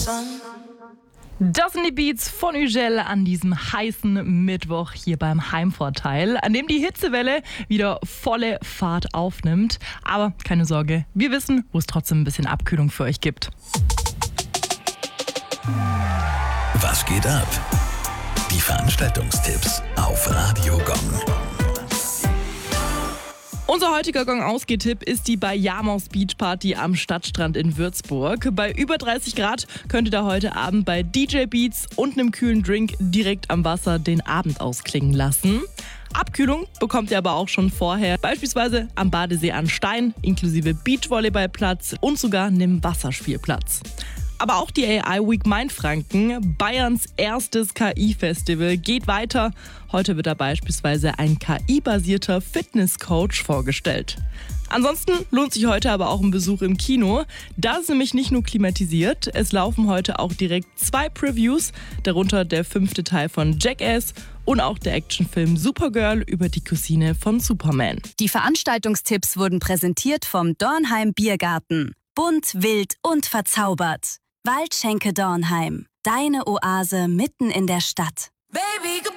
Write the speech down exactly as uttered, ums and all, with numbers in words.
Das sind die Beats von Ugel an diesem heißen Mittwoch hier beim Heimvorteil, an dem die Hitzewelle wieder volle Fahrt aufnimmt. Aber keine Sorge, wir wissen, wo es trotzdem ein bisschen Abkühlung für euch gibt. Was geht ab? Die Veranstaltungstipps auf Radio Gong. Unser heutiger Gong-Ausgeh-Tipp ist die Bayamos Beach Party am Stadtstrand in Würzburg. Bei über dreißig Grad könnt ihr da heute Abend bei D J Beats und einem kühlen Drink direkt am Wasser den Abend ausklingen lassen. Abkühlung bekommt ihr aber auch schon vorher, beispielsweise am Badesee an Stein, inklusive Beachvolleyballplatz und sogar einem Wasserspielplatz. Aber auch die A I Week Mainfranken, Bayerns erstes K I-Festival, geht weiter. Heute wird da beispielsweise ein K I-basierter Fitnesscoach vorgestellt. Ansonsten lohnt sich heute aber auch ein Besuch im Kino. Da ist nämlich nicht nur klimatisiert, es laufen heute auch direkt zwei Previews, darunter der fünfte Teil von Jackass und auch der Actionfilm Supergirl über die Cousine von Superman. Die Veranstaltungstipps wurden präsentiert vom Dornheim Biergarten. Bunt, wild und verzaubert. Waldschenke Dornheim. Deine Oase mitten in der Stadt. Baby,